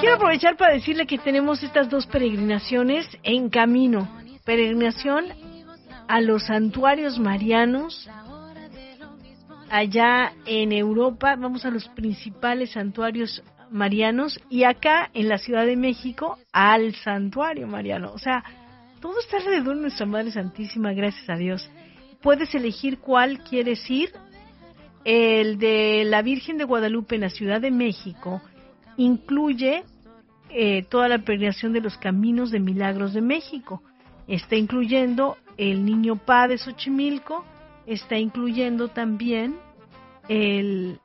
quiero aprovechar para decirle que tenemos estas dos peregrinaciones en camino. Peregrinación a los santuarios marianos. Allá en Europa vamos a los principales santuarios marianos y acá en la Ciudad de México al santuario mariano. O sea, todo está alrededor de nuestra Madre Santísima, gracias a Dios. Puedes elegir cuál quieres ir. El de la Virgen de Guadalupe en la Ciudad de México incluye toda la peregrinación de los Caminos de Milagros de México. Está incluyendo el Niño Pa de Xochimilco, está incluyendo también el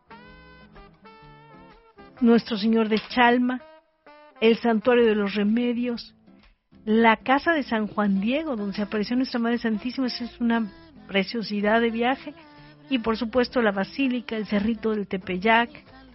Nuestro Señor de Chalma, el Santuario de los Remedios, la Casa de San Juan Diego, donde se apareció Nuestra Madre Santísima. Esa es una preciosidad de viaje. Y por supuesto la Basílica, el Cerrito del Tepeyac.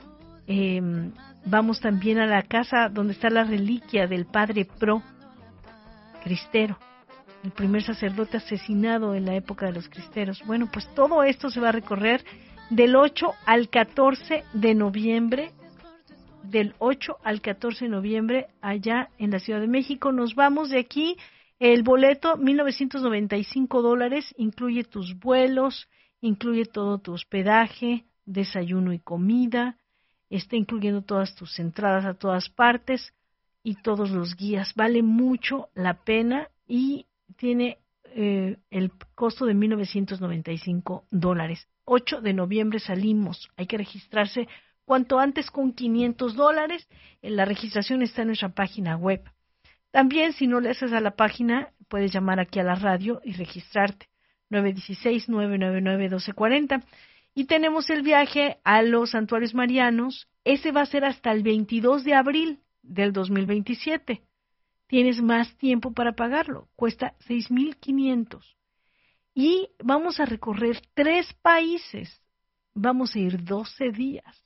Vamos también a la casa donde está la reliquia del Padre Pro Cristero, el primer sacerdote asesinado en la época de los cristeros. Bueno, pues todo esto se va a recorrer del 8 al 14 de noviembre, del 8 al 14 de noviembre allá en la Ciudad de México. Nos vamos de aquí, el boleto $1,995, incluye tus vuelos, incluye todo tu hospedaje, desayuno y comida, está incluyendo todas tus entradas a todas partes y todos los guías. Vale mucho la pena y tiene el costo de $1,995. 8 de noviembre salimos. Hay que registrarse cuanto antes con $500. La registración está en nuestra página web. También, si no le haces a la página, puedes llamar aquí a la radio y registrarte. 916-999-1240. Y tenemos el viaje a los santuarios marianos. Ese va a ser hasta el 22 de abril del 2027. Tienes más tiempo para pagarlo. Cuesta $6,500. Y vamos a recorrer 3 países. Vamos a ir 12 días.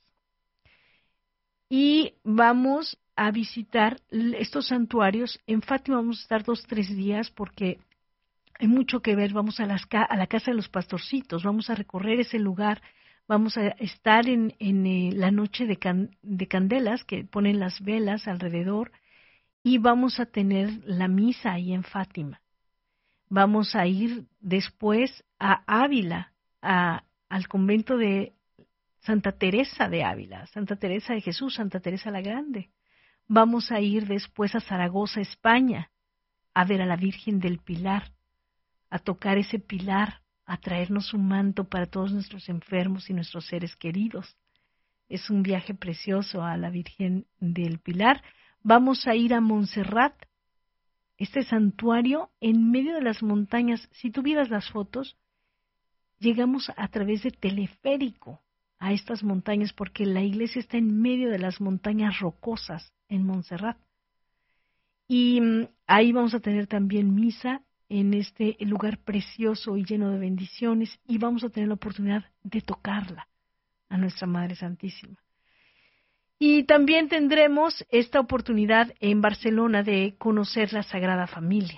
Y vamos a visitar estos santuarios. En Fátima vamos a estar 2-3 días porque hay mucho que ver. Vamos a la Casa de los Pastorcitos, vamos a recorrer ese lugar, vamos a estar en la noche de candelas que ponen las velas alrededor y vamos a tener la misa ahí en Fátima. Vamos a ir después a Ávila, al convento de Santa Teresa de Ávila, Santa Teresa de Jesús, Santa Teresa la Grande. Vamos a ir después a Zaragoza, España, a ver a la Virgen del Pilar, a tocar ese pilar, a traernos un manto para todos nuestros enfermos y nuestros seres queridos. Es un viaje precioso a la Virgen del Pilar. Vamos a ir a Montserrat, este santuario en medio de las montañas. Si tú vieras las fotos, llegamos a través de teleférico a estas montañas porque la iglesia está en medio de las montañas rocosas en Montserrat. Y ahí vamos a tener también misa en este lugar precioso y lleno de bendiciones y vamos a tener la oportunidad de tocarla a nuestra Madre Santísima. Y también tendremos esta oportunidad en Barcelona de conocer la Sagrada Familia.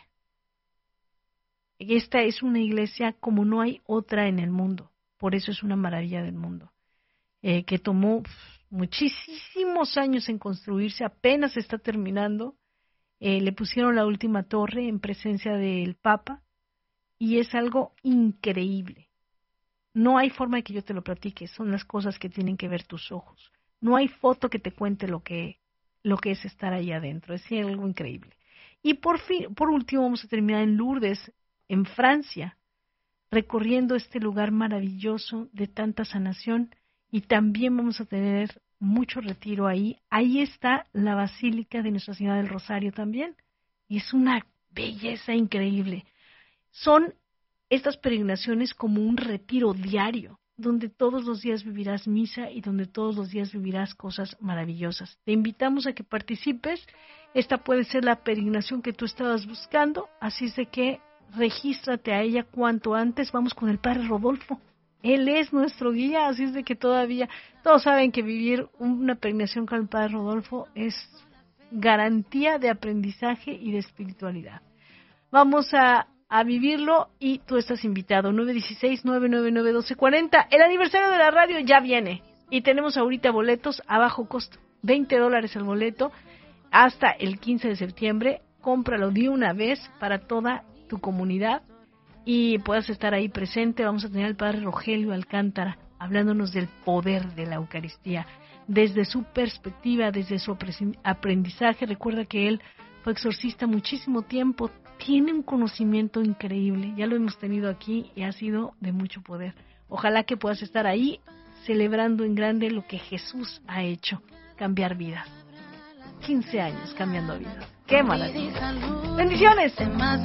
Esta es una iglesia como no hay otra en el mundo, por eso es una maravilla del mundo, que tomó muchísimos años en construirse, apenas está terminando. Le pusieron la última torre en presencia del Papa y es algo increíble. No hay forma de que yo te lo platique, son las cosas que tienen que ver tus ojos. No hay foto que te cuente lo que es estar ahí adentro, es algo increíble. Y por último vamos a terminar en Lourdes, en Francia, recorriendo este lugar maravilloso de tanta sanación y también vamos a tener mucho retiro ahí. Ahí está la Basílica de Nuestra Señora del Rosario también, y es una belleza increíble. Son estas peregrinaciones como un retiro diario, donde todos los días vivirás misa y donde todos los días vivirás cosas maravillosas. Te invitamos a que participes. Esta puede ser la peregrinación que tú estabas buscando, así es de que regístrate a ella cuanto antes. Vamos con el Padre Rodolfo. Él es nuestro guía, así es de que todavía todos saben que vivir una peregrinación con el Padre Rodolfo es garantía de aprendizaje y de espiritualidad. Vamos a vivirlo y tú estás invitado. 916-999-1240. El aniversario de la radio ya viene y tenemos ahorita boletos a bajo costo, $20 el boleto. hasta el 15 de septiembre. Cómpralo de una vez para toda tu comunidad y puedas estar ahí presente. Vamos a tener al Padre Rogelio Alcántara hablándonos del poder de la Eucaristía, desde su perspectiva, desde su aprendizaje. Recuerda que él fue exorcista muchísimo tiempo, tiene un conocimiento increíble, ya lo hemos tenido aquí y ha sido de mucho poder. Ojalá que puedas estar ahí celebrando en grande lo que Jesús ha hecho, cambiar vidas. 15 años cambiando vidas. ¡Qué maravilla! ¡Bendiciones!